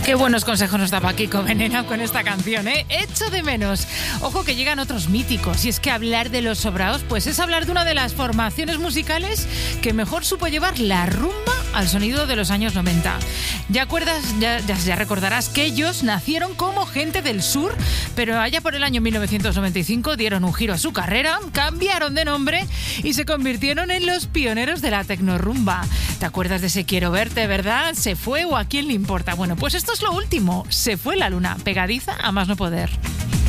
Qué buenos consejos nos daba Kiko Venena con esta canción, ¿eh? Echo de menos. Ojo que llegan otros míticos. Y es que hablar de Los Sobraos, pues es hablar de una de las formaciones musicales que mejor supo llevar la rumba al sonido de los años 90. Ya recordarás que ellos nacieron como Gente del Sur, pero allá por el año 1995 dieron un giro a su carrera, cambiaron de nombre y se convirtieron en los pioneros de la tecnorrumba. ¿Te acuerdas de ese Quiero Verte, verdad? ¿Se fue o a quién le importa? Bueno, pues esto es lo último. Se fue la luna, pegadiza a más no poder.